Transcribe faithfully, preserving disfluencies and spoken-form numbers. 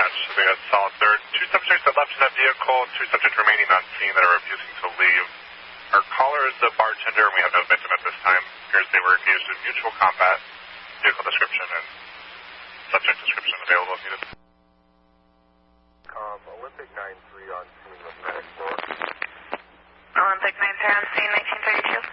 much. I think that's solid. There are two subjects that left in that vehicle, two subjects remaining on scene that are refusing to leave. Our caller is the bartender, and we have no victim at this time. Appears they were engaged in mutual combat. Vehicle description and subject description available if needed. Um, Olympic nine three on scene with medic four. Olympic nine three on scene, nineteen thirty-two.